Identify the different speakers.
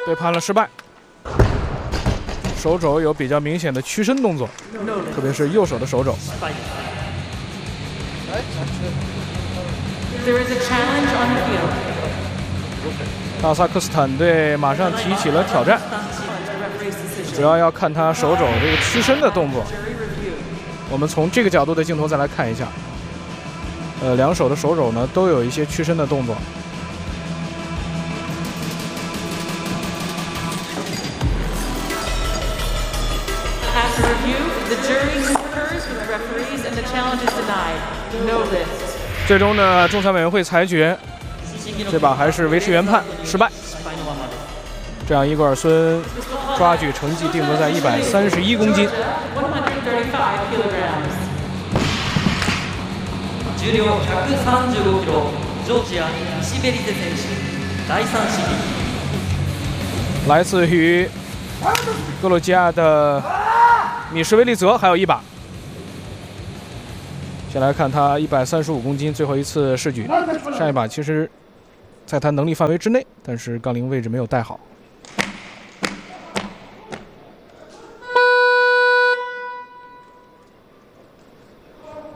Speaker 1: 被判了失败。手肘有比较明显的屈伸动作，特别是右手的手肘。哈萨克斯坦队马上提起了挑战，主要要看他手肘这个屈伸的动作。我们从这个角度的镜头再来看一下，两手的手肘呢都有一些屈伸的动作。最终呢，仲裁委员会裁决，这把还是维持原判，失败。这样，伊戈尔孙抓举成绩定格在131公斤。
Speaker 2: 重量135キロ、ジョージア西ベリゼ選手、第3試技。
Speaker 1: 来自于格鲁吉亚的米什维利泽，还有一把。先来看他135公斤最后一次试举，上一把其实在他能力范围之内，但是杠铃位置没有带好。